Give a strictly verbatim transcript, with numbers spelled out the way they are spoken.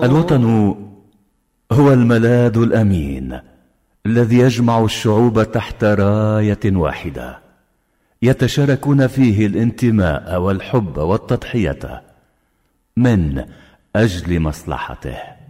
الوطن هو الملاذ الأمين الذي يجمع الشعوب تحت راية واحدة يتشاركون فيه الانتماء والحب والتضحية من أجل مصلحته.